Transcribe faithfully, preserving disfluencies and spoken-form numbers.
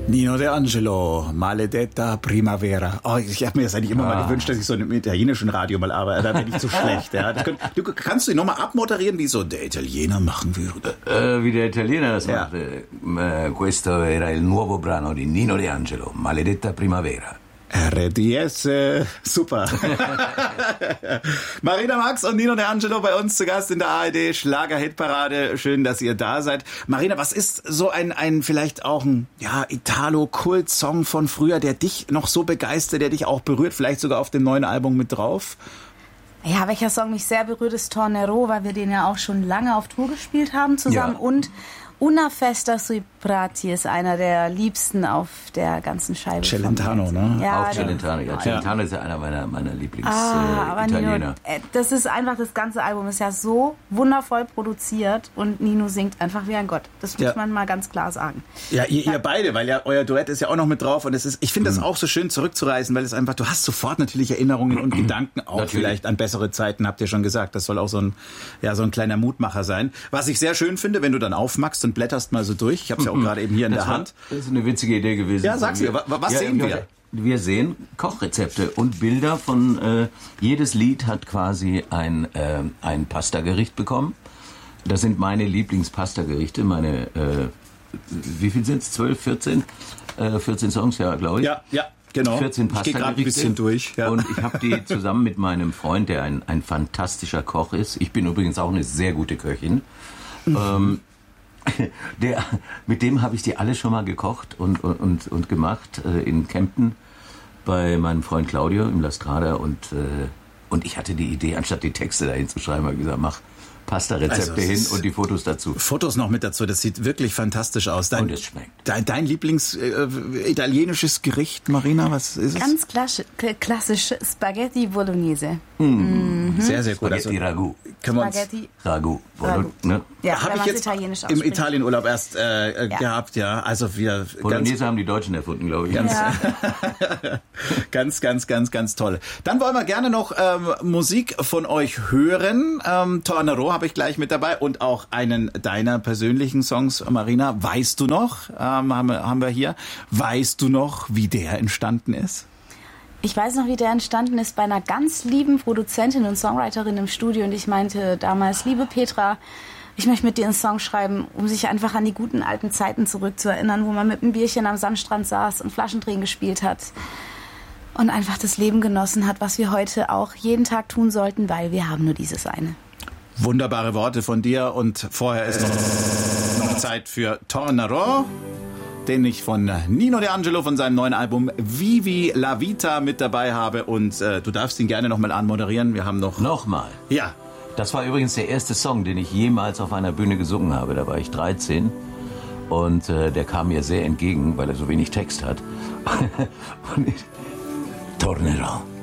Nino De Angelo, Maledetta Primavera. Oh, ich habe mir das eigentlich immer ah. mal gewünscht, dass ich so im italienischen Radio mal arbeite. Da bin ich zu schlecht. Ja. Das könnt, du, kannst du ihn nochmal abmoderieren, wie so der Italiener machen würde? Äh, wie der Italiener das ja. macht. Äh, questo era il nuovo brano di Nino De Angelo, Maledetta Primavera. R D S, äh, super. Marina Max und Nino De Angelo bei uns zu Gast in der A R D Schlager-Hitparade. Schön, dass ihr da seid. Marina, was ist so ein, ein vielleicht auch ein ja, Italo-Kult-Song von früher, der dich noch so begeistert, der dich auch berührt, vielleicht sogar auf dem neuen Album mit drauf? Ja, welcher Song mich sehr berührt, ist Tornerò, weil wir den ja auch schon lange auf Tour gespielt haben zusammen. Ja. Und Una festa sui prati ist einer der liebsten auf der ganzen Scheibe. Celentano, ne? Ja, auch Celentano. Ja, Celentano ja. ist ja einer meiner, meiner Lieblings-Italiener. Ah, äh, das ist einfach, das ganze Album ist ja so wundervoll produziert und Nino singt einfach wie ein Gott. Das muss ja. man mal ganz klar sagen. Ja, ihr, ja. ihr beide, weil ja euer Duett ist ja auch noch mit drauf und es ist, ich finde das auch so schön zurückzureisen, weil es einfach, du hast sofort natürlich Erinnerungen und Gedanken auch natürlich. Vielleicht an bessere Zeiten, habt ihr schon gesagt. Das soll auch so ein, ja, so ein kleiner Mutmacher sein. Was ich sehr schön finde, wenn du dann aufmachst und blätterst mal so durch. Ich habe es ja auch gerade eben hier in das der war, Hand. Das ist eine witzige Idee gewesen. Ja, sag's mir. Was ja, sehen wir? Wir sehen Kochrezepte und Bilder von, äh, jedes Lied hat quasi ein, äh, ein Pastagericht bekommen. Das sind meine Lieblingspastagerichte, meine, äh, wie viel sind's? zwölf, vierzehn? Äh, vierzehn Songs, ja, glaube ich. Ja, ja. Genau. vierzehn ich gehe gerade ein bisschen durch. Ja. Und ich habe die zusammen mit meinem Freund, der ein, ein fantastischer Koch ist. Ich bin übrigens auch eine sehr gute Köchin. Mhm. Ähm, Der, mit dem habe ich die alle schon mal gekocht und, und, und gemacht äh, in Kempten bei meinem Freund Claudio im La Strada und, äh, und ich hatte die Idee, anstatt die Texte dahin zu schreiben, habe ich gesagt, mach Pasta-Rezepte also hin und die Fotos dazu. Fotos noch mit dazu, das sieht wirklich fantastisch aus. Dein, und es schmeckt. Dein, dein Lieblings-italienisches äh, Gericht, Marina, was ist es? Ganz klassisch, klassisch Spaghetti Bolognese. Mm. Mhm. Sehr, sehr gut. Spaghetti also, Ragu. Spaghetti Ragu. Ragu. Ne? Ja, habe ich jetzt Italienisch im Italienurlaub erst äh, ja. gehabt, ja. Also wir Bolognese haben die Deutschen erfunden, glaube ich. Ganz, ja. ganz, ganz, ganz, ganz toll. Dann wollen wir gerne noch ähm, Musik von euch hören. Ähm, Tornerò habe ich gleich mit dabei und auch einen deiner persönlichen Songs, Marina. Weißt du noch, ähm, haben, wir, haben wir hier, weißt du noch, wie der entstanden ist? Ich weiß noch, wie der entstanden ist bei einer ganz lieben Produzentin und Songwriterin im Studio und ich meinte damals, liebe Petra, ich möchte mit dir einen Song schreiben, um sich einfach an die guten alten Zeiten zurückzuerinnern, wo man mit einem Bierchen am Sandstrand saß und Flaschendrehen gespielt hat und einfach das Leben genossen hat, was wir heute auch jeden Tag tun sollten, weil wir haben nur dieses eine. Wunderbare Worte von dir und vorher ist noch, noch Zeit für Tornerò, den ich von Nino De Angelo von seinem neuen Album Vivi la Vita mit dabei habe und äh, du darfst ihn gerne nochmal anmoderieren. Wir haben noch... Nochmal? Ja. Das war übrigens der erste Song, den ich jemals auf einer Bühne gesungen habe. Da war ich dreizehn und äh, der kam mir sehr entgegen, weil er so wenig Text hat. und ich, Tornerò.